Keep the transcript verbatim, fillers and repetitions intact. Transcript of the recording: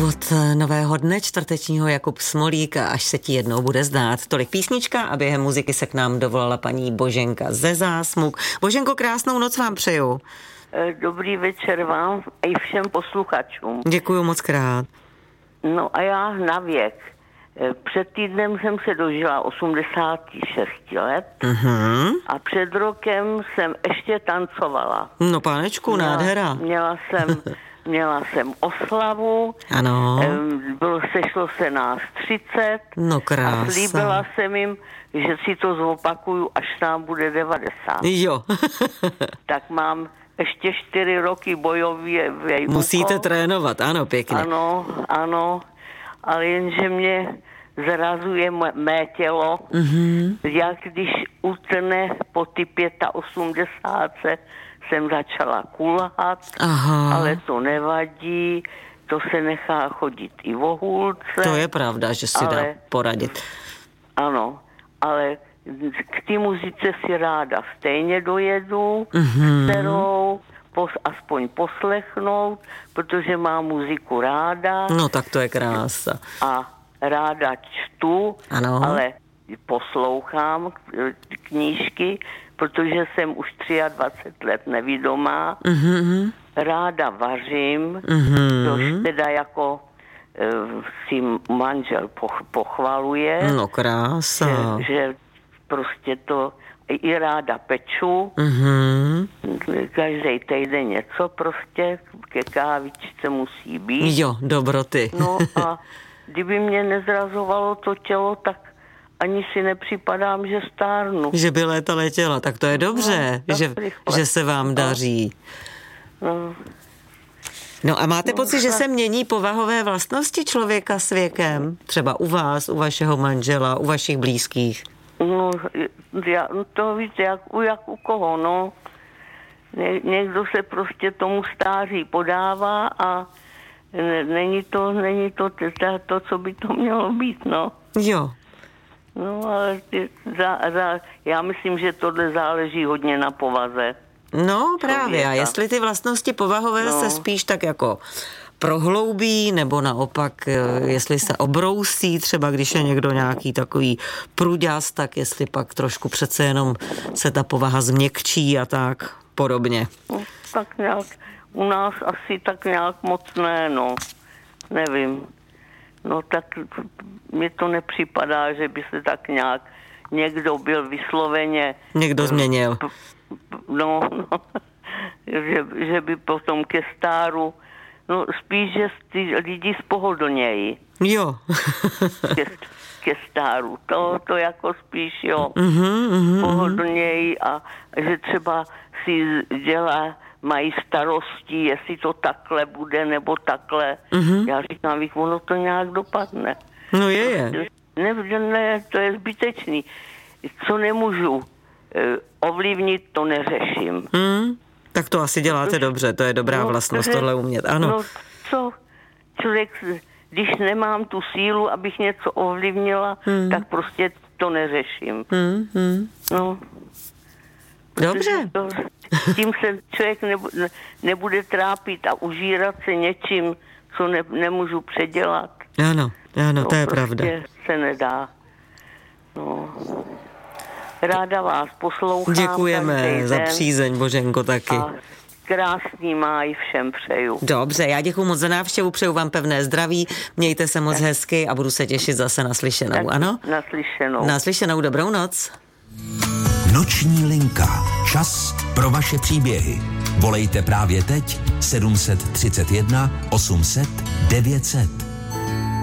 Od nového dne čtvrtečního Jakub Smolík, až se ti jednou bude zdát. Tolik písnička a během muziky se k nám dovolala paní Boženka ze Zásmuk. Boženko, krásnou noc vám přeju. Dobrý večer vám i všem posluchačům. Děkuju moc krát. No a já na věk. Před týdnem jsem se dožila osmdesát šest let uh-huh. a před rokem jsem ještě tancovala. No panečku, měla, nádhera. Měla jsem, měla jsem oslavu, ano. Bylo, sešlo se nás třicet no krása. A slíbila jsem jim, že si to zopakuju, až nám bude devadesát. Jo. Tak mám ještě čtyři roky bojový úkol. Musíte trénovat, ano, pěkně. Ano, ano, ale jenže mě zrazuje mé tělo, mm-hmm. jak když utne po ty osmdesátce jsem začala kulhat, Aha. ale to nevadí, to se nechá chodit i o hůlce. To je pravda, že si ale, dá poradit. Ano, ale k té muzice si ráda stejně dojedu, mm-hmm. kterou pos, aspoň poslechnout, protože mám muziku ráda. No tak to je krása. A ráda čtu, ano. ale poslouchám knížky, protože jsem už dvacet tři let nevidomá. Mm-hmm. Ráda vařím, mm-hmm. což teda jako e, si manžel poch, pochvaluje. No krása. Že, že prostě to i ráda peču. Mm-hmm. Každý týden něco prostě ke kávičce musí být. Jo, dobroty. No a kdyby mě nezrazovalo to tělo, tak ani si nepřipadám, že stárnu. Že by léta letěla, tak to je dobře, no, že, že se vám daří. No, no a máte no, pocit, tak... že se mění povahové vlastnosti člověka s věkem? Třeba u vás, u vašeho manžela, u vašich blízkých? No, já, to víte, jak, jak u koho, no. Ně, někdo se prostě tomu stáří podává a ne, není to, není to, to, to, co by to mělo být, no. Jo. No, ale za, za, já myslím, že tohle záleží hodně na povaze. No, právě. A jestli ty vlastnosti povahové no. se spíš tak jako prohloubí, nebo naopak, jestli se obrousí, třeba když je někdo nějaký takový průďas, tak jestli pak trošku přece jenom se ta povaha změkčí a tak podobně. No, tak nějak, u nás asi tak nějak moc ne, no. Nevím. No tak mi to nepřipadá, že by se tak nějak někdo byl vysloveně... Někdo změnil. No, no že, že by potom ke stáru... No spíš, že ty lidi spohodlnějí. Jo. ke, ke stáru. To, to jako spíš, jo. Mm-hmm, mm-hmm. Pohodlnějí a že třeba si dělá... mají starosti, jestli to takhle bude, nebo takhle. Mm-hmm. Já říkám, víš, ono to nějak dopadne. No je, je. Ne, ne, to je zbytečný. Co nemůžu eh, ovlivnit, to neřeším. Mm, tak to asi děláte to, dobře, to je dobrá no, vlastnost to, tohle umět, ano. No co, člověk, když nemám tu sílu, abych něco ovlivnila, mm. tak prostě to neřeším. Mm, mm. No. Dobře. To, tím se člověk nebude, nebude trápit a užírat se něčím, co ne, nemůžu předělat. Ano, ano, to, to je prostě pravda. Se nedá. No. Ráda vás poslouchám. Děkujeme za přízeň, Boženko, taky. A krásný máj všem přeju. Dobře, já děkuju moc za návštěvu, přeju vám pevné zdraví, mějte se moc tak. hezky a budu se těšit zase na slyšenou, tak, ano? Naslyšenou. Naslyšenou, dobrou noc. Noční linka. Čas pro vaše příběhy. Volejte právě teď sedm tři jedna osm set devět set.